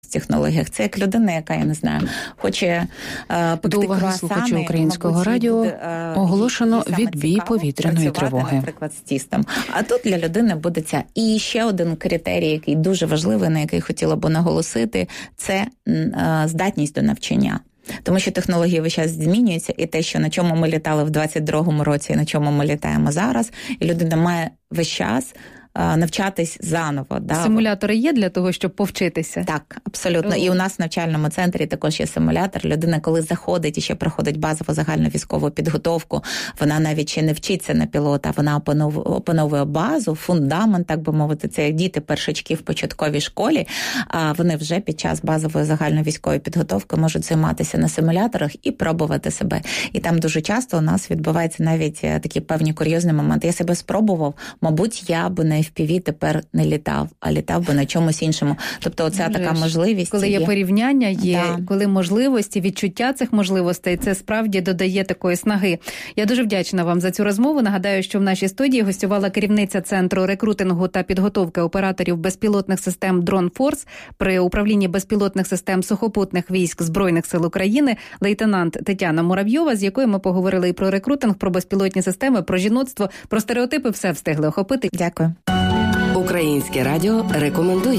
технологіях. Це як людина, яка, я не знаю, хоче пекти до уваги слухачів Українського радіо оголошено відбій повітряної тривоги. Наприклад, з тістом. А тут для людини буде ця. І ще один критерій, який дуже важливий, на який хотіла б наголосити, це здатність до навчання. Тому що технології весь час змінюються, і те, що на чому ми літали в 22-му році, і на чому ми літаємо зараз, і людина має весь час навчатись заново. Да? Симулятори є для того, щоб повчитися? Так, абсолютно. І у нас в навчальному центрі також є симулятор. Людина, коли заходить і ще проходить базову загальну військову підготовку, вона навіть ще не вчиться на пілота, вона опановує базу, фундамент, так би мовити. Це як діти першачки в початковій школі, а вони вже під час базової загальної військової підготовки можуть займатися на симуляторах і пробувати себе. І там дуже часто у нас відбуваються навіть такі певні курйозні моменти. Я себе спробував, мабуть, я би на FPV тепер не літав, а літав би на чомусь іншому. Тобто оця така можливість. Коли є порівняння, є, коли можливості, відчуття цих можливостей, це справді додає такої снаги. Я дуже вдячна вам за цю розмову. Нагадаю, що в нашій студії гостювала керівниця Центру рекрутингу та підготовки операторів безпілотних систем Drone Force при управлінні безпілотних систем сухопутних військ Збройних сил України, лейтенант Тетяна Муравйова, з якою ми поговорили і про рекрутинг, про безпілотні системи, про жіноцтво, про стереотипи, все встигли охопити. Дякую. Українське радіо рекомендує.